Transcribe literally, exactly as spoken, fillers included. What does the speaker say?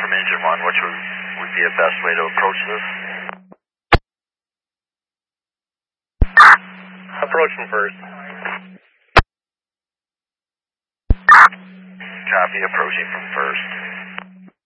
from engine one, which would, would be the best way to approach this? Approach from first. Copy, approaching from first.